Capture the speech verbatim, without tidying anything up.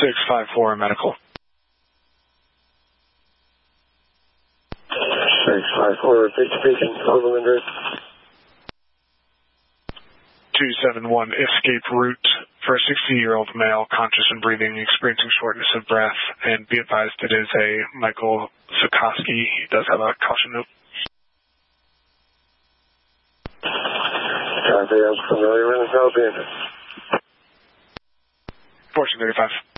six five four medical. six five four, repeat speaking, Overland Route. two seven one, escape route for a sixty-year-old male, conscious and breathing, experiencing shortness of breath, and be advised it is a Michael Sikorsky. He does have a caution note. Copy, I'm familiar with the South End. fourteen thirty-five.